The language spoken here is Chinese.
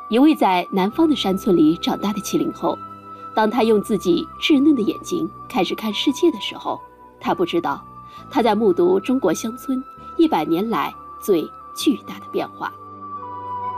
一位在南方的山村里长大的70后，当他用自己稚嫩的眼睛开始看世界的时候，他不知道他在目睹中国乡村100年来最巨大的变化。